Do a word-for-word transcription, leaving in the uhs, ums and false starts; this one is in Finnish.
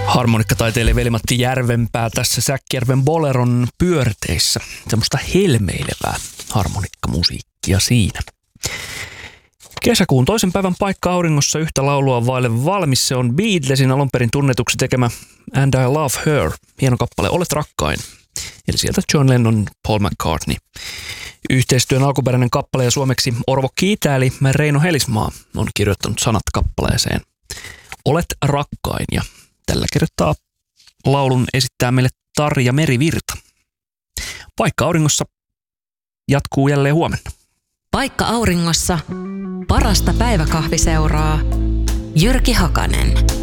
Harmonikkataiteilija Veli-Matti Järvenpää tässä Säkkijärven Boleron pyörteissä. Semmoista helmeilevää harmonikkamusiikkia siinä. Kesäkuun toisen päivän paikka auringossa yhtä laulua vaille valmis. Se on Beatlesin alun perin tunnetuksi tekemä And I Love Her. Hieno kappale, Olet rakkain. Eli sieltä John Lennon, Paul McCartney. Yhteistyön alkuperäinen kappale ja suomeksi Orvo Kiitä eli Reino Helismaa on kirjoittanut sanat kappaleeseen. Olet rakkain ja tällä kertaa laulun esittää meille Tarja Merivirta. Paikka auringossa jatkuu jälleen huomenna. Paikka auringossa. Parasta päiväkahviseuraa. Jyrki Hakanen.